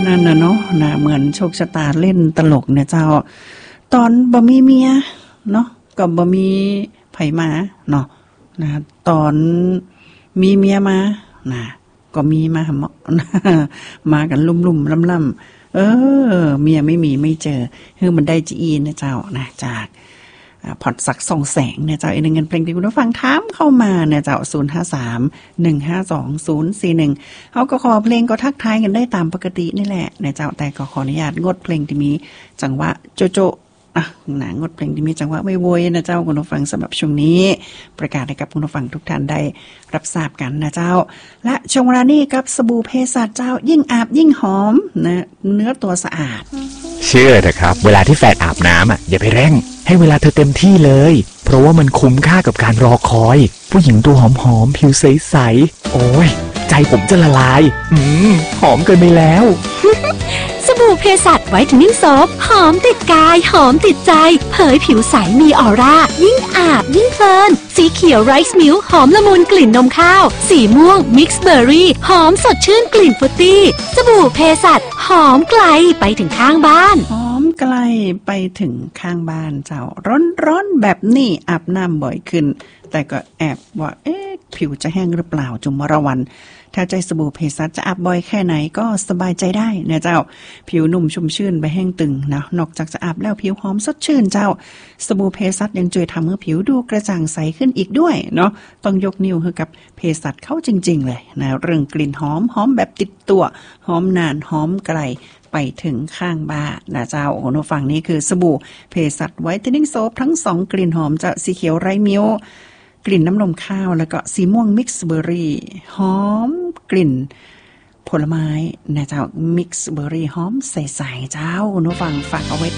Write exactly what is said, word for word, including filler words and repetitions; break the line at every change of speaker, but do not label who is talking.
นั่นน่ะเนาะนะเหมือนโชคชะตาเล่นตลกเนี่ยเจ้าตอนบ่มีเมียเนาะก็บ่มีไผมาเนาะนะตอนมีเมียมานะก็มีมาหมอมากันลุ่มๆล่ำๆเออเมียไม่มีไม่เจอคือมันได้จีอีนะเจ้านะจากพอดสักส่องแสงเนี่ยเจ้าอีกหนึ่งเงินเพลงที่คุณผู้ฟังถามเข้ามาเนี่ยเจ้าศูนย์ ห้า สาม หนึ่ง ห้า สอง ศูนย์ สี่ หนึ่งเฮาก็ขอเพลงก็ทักทายกันได้ตามปกตินี่แหละเนี่ยเจ้าแต่ก็ขออนุญาตงดเพลงที่มีจังหวะโจโจอ่ะนะงดเพลงที่มีจังหวะไม่โวยนะเจ้าคุณผู้ฟังสำหรับช่วงนี้ประกาศให้กับคุณผู้ฟังทุกท่านได้รับทราบกันนะเจ้าและช่วงเวลานี้กับสบู่เภสัชเจ้ายิ่งอาบยิ่งหอมนะเนื้อตัวสะอาด
เชื่อเถอะครับเวลาที่แฟนอาบน้ำอ่ะอย่าไปเร่งให้เวลาเธอเต็มที่เลยเพราะว่ามันคุ้มค่ากับการรอคอยผู้หญิงตัวหอมๆผิวใสๆโอ้ยใจผมจะละลายอืมหอมเกินไปแล้ว
สบู่เภสัชไวท์เทนนิ่งโซฟหอมติดกายหอมติดใจเผยผิวใสมีออร่ายิ่งอาบยิ่งเพลินสีเขียวไรซ์มิลค์หอมละมุนกลิ่นนมข้าวสีม่วงมิกซ์เบอร์รี่หอมสดชื่นกลิ่นฟรุตตี้สบู่เภสัชหอมไกลไปถึงข้างบ้าน
หอมไกลไปถึงข้างบ้านเจ้าร้อนๆแบบนี้อาบน้ำบ่อยขึ้นแต่ก็แอบว่าเอ๊ะผิวจะแห้งหรือเปล่าจุมระวันถ้าใจสบู่เภสัชจะอาบบ่อยแค่ไหนก็สบายใจได้นะเจ้าผิวนุ่มชุ่มชื่นไปแห้งตึงนะนอกจากจะอาบแล้วผิวหอมสดชื่นเจ้าสบู่เภสัชยังช่วยทำให้ผิวดูกระจ่างใสขึ้นอีกด้วยเนาะต้องยกนิ้วให้กับเภสัชเข้าจริงๆเลยนะเรื่องกลิ่นหอมหอมแบบติดตัวหอมนานหอมไกลไปถึงข้างบ้านนะเจ้าโอ้โหฟังนี้คือสบู่เภสัชไวท์เทนนิ่งโซฟทั้งสองกลิ่นหอมจะสีเขียวไรมิ้วกลิ่นน้ำนมข้าวแล้วก็สีม่วงมิกซ์เบอร์รี่หอมกลิ่นผลไม้นะเจ้ามิกซ์เบอร์รี่หอมใสๆเจ้าโอ้โหฟังฝากเอาไว้